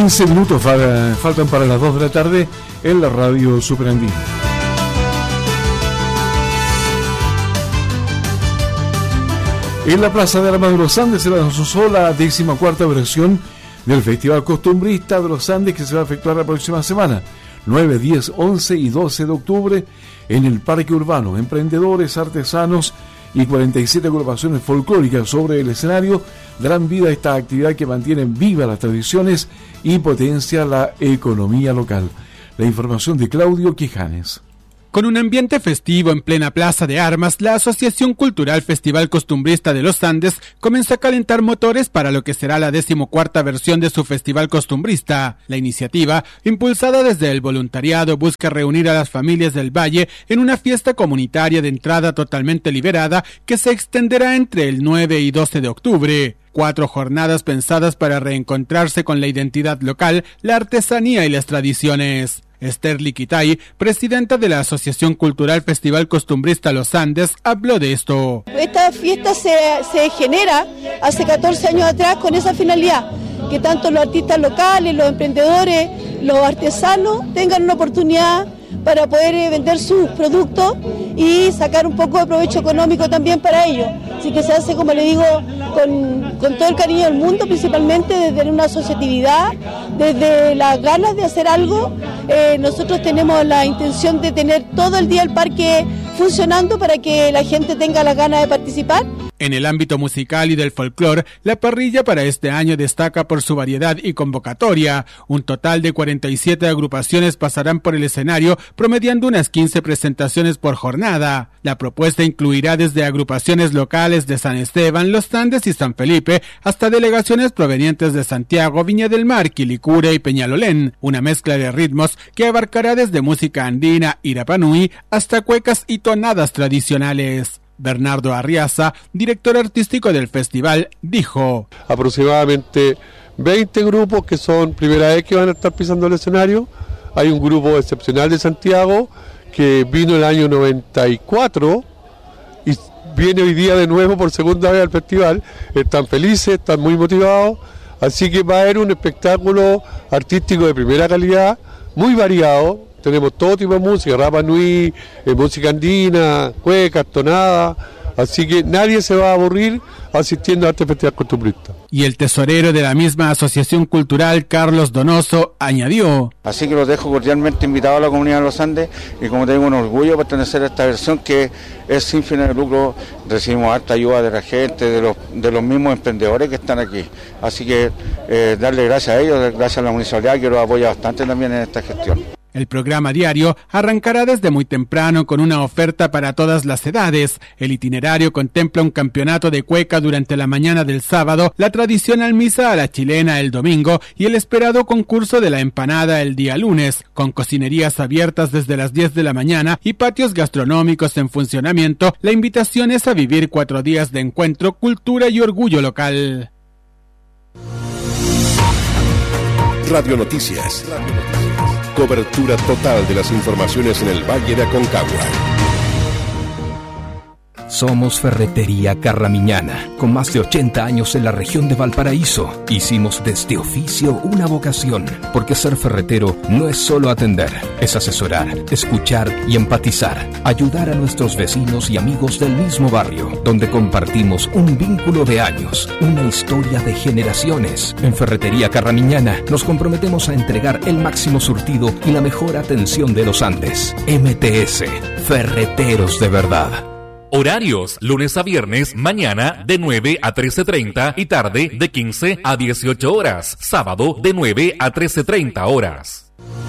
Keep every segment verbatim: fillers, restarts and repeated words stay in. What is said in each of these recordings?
quince minutos faltan para las dos de la tarde en la radio Superandina. En la Plaza de Armas de los Andes se lanzó la decimocuarta versión del Festival Costumbrista de los Andes, que se va a efectuar la próxima semana, nueve, diez, once y doce de octubre, en el Parque Urbano. Emprendedores, artesanos y cuarenta y siete agrupaciones folclóricas sobre el escenario darán vida a esta actividad que mantiene viva las tradiciones y potencia la economía local. La información de Claudio Quijanes. Con un ambiente festivo en plena Plaza de Armas, la Asociación Cultural Festival Costumbrista de los Andes comenzó a calentar motores para lo que será la decimocuarta versión de su Festival Costumbrista. La iniciativa, impulsada desde el voluntariado, busca reunir a las familias del Valle en una fiesta comunitaria de entrada totalmente liberada que se extenderá entre el nueve y doce de octubre. Cuatro jornadas pensadas para reencontrarse con la identidad local, la artesanía y las tradiciones. Esther Liquitay, presidenta de la Asociación Cultural Festival Costumbrista Los Andes, habló de esto. Esta fiesta se, se genera hace catorce años atrás con esa finalidad, que tanto los artistas locales, los emprendedores, los artesanos tengan una oportunidad para poder vender sus productos y sacar un poco de provecho económico también para ellos. Así que se hace, como le digo, con, con todo el cariño del mundo, principalmente desde una asociatividad, desde las ganas de hacer algo. Eh, nosotros tenemos la intención de tener todo el día el parque funcionando para que la gente tenga las ganas de participar. En el ámbito musical y del folclore, la parrilla para este año destaca por su variedad y convocatoria. Un total de cuarenta y siete agrupaciones pasarán por el escenario, promediando unas quince presentaciones por jornada. La propuesta incluirá desde agrupaciones locales de San Esteban, Los Andes y San Felipe, hasta delegaciones provenientes de Santiago, Viña del Mar, Quilicura y Peñalolén. Una mezcla de ritmos que abarcará desde música andina y Rapa Nui hasta cuecas y tonadas tradicionales. Bernardo Arriaza, director artístico del festival, dijo: aproximadamente veinte grupos que son primera vez que van a estar pisando el escenario. Hay un grupo excepcional de Santiago que vino el año noventa y cuatro y viene hoy día de nuevo por segunda vez al festival. Están felices, están muy motivados, así que va a haber un espectáculo artístico de primera calidad, muy variado. Tenemos todo tipo de música, Rapa Nui, eh, música andina, cuecas, tonadas, así que nadie se va a aburrir asistiendo a este festival costumbrista. Y el tesorero de la misma asociación cultural, Carlos Donoso, añadió: así que los dejo cordialmente invitados a la comunidad de los Andes y, como te digo, un orgullo pertenecer a esta versión que es sin fines de lucro. Recibimos harta ayuda de la gente, de los, de los mismos emprendedores que están aquí, así que eh, darle gracias a ellos, gracias a la municipalidad que los apoya bastante también en esta gestión. El programa diario arrancará desde muy temprano con una oferta para todas las edades. El itinerario contempla un campeonato de cueca durante la mañana del sábado, la tradicional misa a la chilena el domingo y el esperado concurso de la empanada el día lunes, con cocinerías abiertas desde las diez de la mañana y patios gastronómicos en funcionamiento. La invitación es a vivir cuatro días de encuentro, cultura y orgullo local. Radio Noticias. Radio Noticias. Cobertura total de las informaciones en el Valle de Aconcagua. Somos Ferretería Carramiñana, con más de ochenta años en la región de Valparaíso. Hicimos de este oficio una vocación, porque ser ferretero no es solo atender, es asesorar, escuchar y empatizar, ayudar a nuestros vecinos y amigos del mismo barrio, donde compartimos un vínculo de años, una historia de generaciones. En Ferretería Carramiñana nos comprometemos a entregar el máximo surtido y la mejor atención de los Andes. M T S, Ferreteros de verdad. Horarios, lunes a viernes, mañana de nueve a trece treinta y tarde de quince a dieciocho horas. Sábado de nueve a trece treinta horas.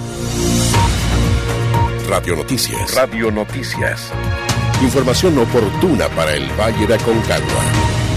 Radio Noticias. Radio Noticias. Información oportuna para el Valle de Aconcagua.